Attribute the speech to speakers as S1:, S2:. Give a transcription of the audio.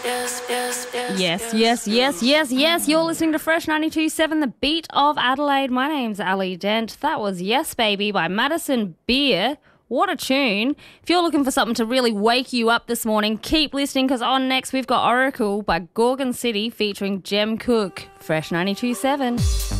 S1: Yes. You're listening to Fresh 92.7, the beat of Adelaide. My name's Ali Dent. That was Yes Baby by Madison Beer. What a tune. If you're looking for something to really wake you up this morning, keep listening, because on next we've got Oracle by Gorgon City featuring Jem Cook. Fresh 92.7.